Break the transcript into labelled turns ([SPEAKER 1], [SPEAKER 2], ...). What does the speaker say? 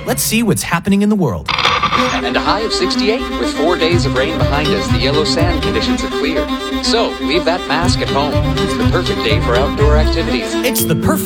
[SPEAKER 1] let's see what's happening in the world.
[SPEAKER 2] And a high of 68. With 4 days of rain behind us, the yellow sand conditions have cleared. So, leave that mask at home. It's the perfect day for outdoor activities.
[SPEAKER 1] It's the perfect